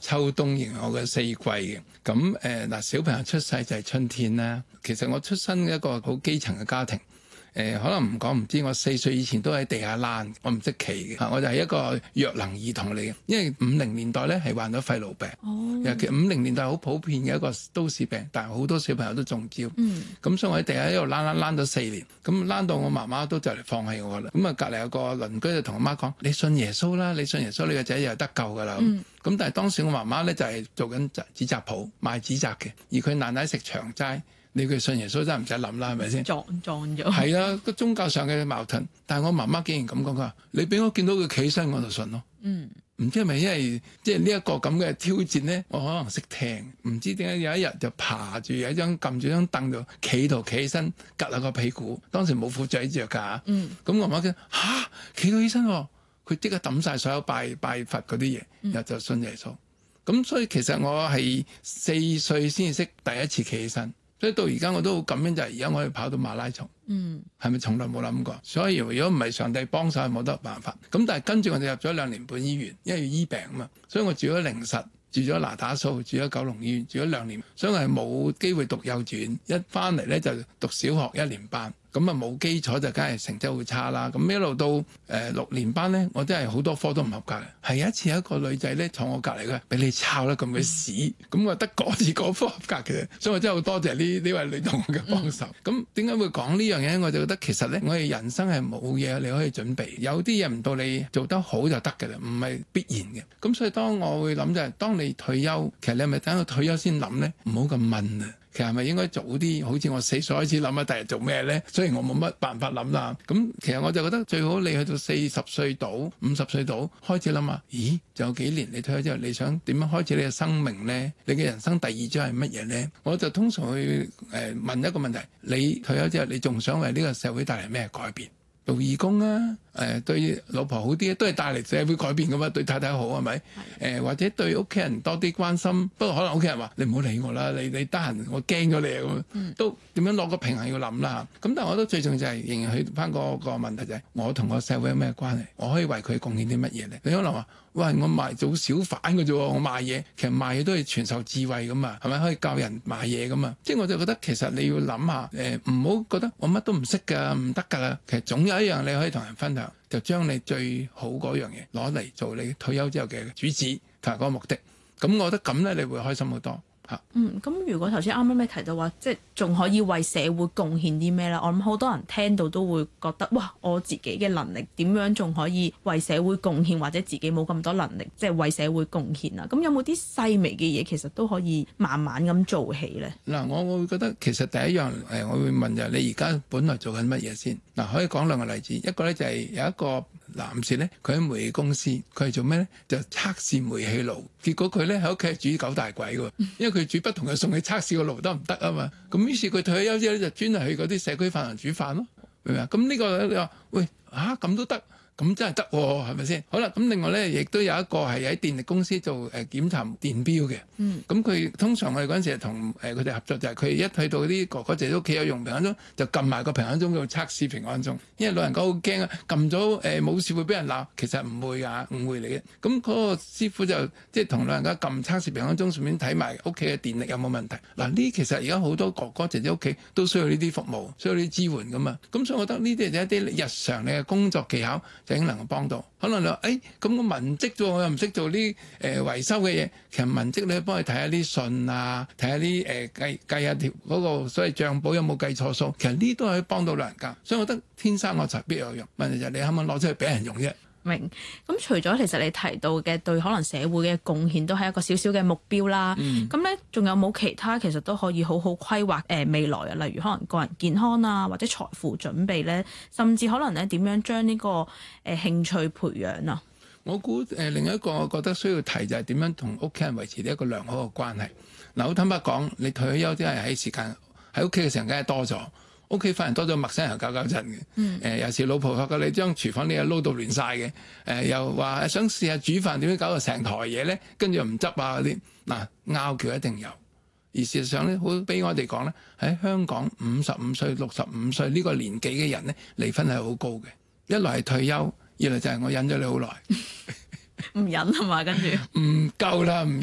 秋冬形容我嘅四季嘅。咁嗱，小朋友出世就係春天啦。其實我出身一個好基層嘅家庭。可能唔講唔知，我4歲以前都喺地下躝，我唔識企嘅，我就係一個弱能兒童嚟嘅。因為50年代咧係患咗肺癆病，尤其50年代好普遍嘅一個都市病，但係好多小朋友都中招。咁所以我喺地下一路躝咗4年，咁躝到我媽媽都就嚟放棄我啦。咁啊隔離有個鄰居就同我媽講：你信耶穌啦，你信耶穌，你個仔又得救㗎啦。咁但係當時我媽媽咧就係做緊紙紮鋪賣紙紮嘅，而佢奶奶食長齋。你佢信耶穌真係唔使諗啦，係咪先？撞咗。係啊，個宗教上嘅矛盾。但係我媽媽竟然咁講，佢話：你俾我見到佢企起身，我就信咯。唔知係咪因為即係呢一個咁嘅挑戰咧？我可能識聽，唔知點解有一日就爬住有一張撳住張凳度企起身，趌下個屁股。當時冇褲仔着㗎。咁我媽媽嚇企到起身，佢即刻抌晒所有拜佛嗰啲嘢，然後就信耶穌。咁所以其實我係4歲先至識第一次企起身。所以到而家我都好感恩，就係而家我可以跑到馬拉松，係咪從來冇諗過？所以如果唔係上帝幫手，係冇得辦法。咁但係跟住我哋入咗2年半醫院，因為要醫病啊嘛，所以我住咗靈實，住咗那打素，住咗九龍醫院，住咗2年，所以我係冇機會讀幼稚園。一翻嚟咧就讀小學1年班。咁啊冇基礎就梗係成績會差啦。咁一路到6年班咧，我真係好多科都唔合格嘅。係有一次有一個女仔咧坐我隔離嘅，俾你抄啦咁嘅屎。咁我得嗰次嗰科合格嘅，所以我真係好多謝呢位女同學嘅幫手。咁點解會講呢樣嘢？我就覺得其實咧，我哋人生係冇嘢你可以準備，有啲嘢唔到你做得好就得嘅啦，唔係必然嘅。咁所以當我會諗就係，當你退休，其實你係咪等到退休先諗咧？唔好咁問啊！其實係咪應該早啲？好似我4歲開始諗啊，第日做咩咧？雖然我冇乜辦法諗啦。咁其實我就覺得最好你去到40歲到50歲到開始諗下，咦？仲有幾年你退休之後，你想點樣開始你嘅生命咧？你嘅人生第2章係乜嘢咧？我就通常去問一個問題：你退休之後，你仲想為呢個社會帶嚟咩改變？做義工啊，對老婆好啲，都係帶嚟社會改變噶嘛，對太太好係咪？或者對屋企人多啲關心，不過可能屋企人話你唔好理我啦，你得閒我驚咗你咁，都點樣攞個平衡要諗啦。咁但係我覺得最重要就係仍然去翻個問題就係，我同個社會有咩關係？我可以為佢貢獻啲乜嘢咧？你可能話，喂，我做小販嘅啫，我賣嘢，其實賣嘢都係傳授智慧噶嘛，係咪可以教人賣嘢噶嘛？即係我就覺得其實你要諗下，唔好覺得我乜都唔識㗎，唔得㗎。其實總有一樣你可以同人分享，就將你最好嗰樣嘢攞嚟做你退休之後嘅主旨同埋嗰個目的。咁我覺得咁咧，你會開心好多。 咁如果頭先啱啱你提到話，即係仲可以為社會貢獻啲咩咧？我諗好多人聽到都會覺得，哇！我自己嘅能力點樣仲可以為社會貢獻，或者自己冇咁多能力，即係為社會貢獻啊？咁有冇啲細微嘅嘢，其實都可以慢慢咁做起咧？ 嗱，我會覺得其實第一樣我會問就係你而家本來做緊乜嘢先？嗱，可以講2個例子，一個咧就係有一個男士咧，佢喺煤氣公司，佢係做咩咧？就測試煤氣爐，結果佢咧喺屋企煮9大簋喎，因為佢煮不同嘅餸去測試個爐得唔得啊嘛。咁於是佢退休之後咧就專係去嗰啲社區飯堂煮飯咯，明唔明啊？咁呢個你話喂咁都得？咁真係得喎，係咪先？好啦，咁另外咧，亦都有一個係喺電力公司做檢查電錶嘅。咁佢通常我哋嗰陣時係同佢哋合作，就係佢一去到啲哥哥姐姐屋企有用平安鐘，就撳埋個平安鐘度測試平安鐘。因為老人家好驚啊，撳咗冇事會俾人鬧，其實唔會㗎，誤會嚟嘅。咁嗰個師傅就即係同老人家撳測試平安鐘，順便睇埋屋企嘅電力有冇問題。嗱，呢其實而家好多哥哥姐姐屋企都需要呢啲服務，需要呢啲支援㗎嘛。咁所以我覺得呢啲係一啲日常你嘅工作技巧。就已經能夠幫到，可能你話咁我文職啫，我又唔識做啲維修嘅嘢。其實文職你可以幫佢睇下啲信啊，睇下啲計下條嗰個所謂帳簿有冇計錯數。其實呢都可以幫到老人家，所以我覺得天生我材必有用。問題就係你肯唔肯攞出去俾人用啫。 明。咁除咗其實你提到嘅對可能社會嘅貢獻都係一個小小嘅目標啦。咁咧仲有冇其他其實都可以好好規劃未來啊？例如可能個人健康啊，或者財富準備咧，甚至可能咧點樣將呢個興趣培養啊？ 我估另一個我覺得需要提就係點樣同屋企人維持一個良好嘅關係。嗱，好坦白講，你退休真係喺時間喺屋企嘅時間梗係多咗。屋企反而多咗陌生人搞震嘅，有時老婆發覺你將廚房啲嘢撈到亂晒嘅，又話想試下煮飯點樣搞到成台嘢咧，跟住又唔執啊嗰啲，嗱拗撬一定有。而事實上咧，好俾我哋講咧，喺香港55歲、65歲呢個年紀嘅人咧，離婚係好高嘅。一來係退休，二來就係我忍咗你好耐， 唔忍係嘛？跟住唔夠啦，唔